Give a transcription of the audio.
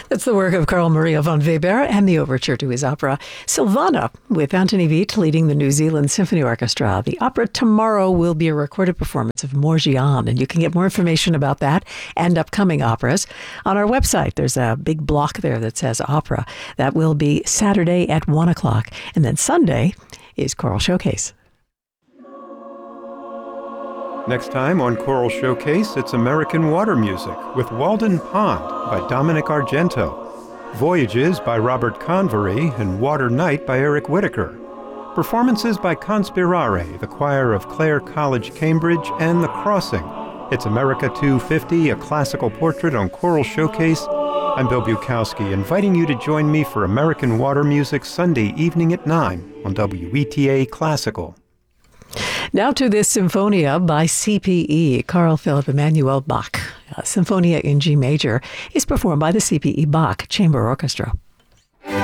That's the work of Carl Maria von Weber and the overture to his opera Silvana, with Anthony Veet leading the New Zealand Symphony Orchestra. The opera tomorrow will be a recorded performance of Morgiane, and you can get more information about that and upcoming operas on our website. There's a big block there that says opera. That will be Saturday at 1 o'clock, and then Sunday is Choral Showcase. Next time on Choral Showcase, it's American Water Music with Walden Pond by Dominic Argento, Voyages by Robert Convery, and Water Night by Eric Whitaker. Performances by Conspirare, the choir of Clare College, Cambridge, and The Crossing. It's America 250, a classical portrait on Choral Showcase. I'm Bill Bukowski, inviting you to join me for American Water Music Sunday evening at 9 on WETA Classical. Now to this Symphonia by CPE, Carl Philipp Emanuel Bach. Symphonia in G major is performed by the CPE Bach Chamber Orchestra.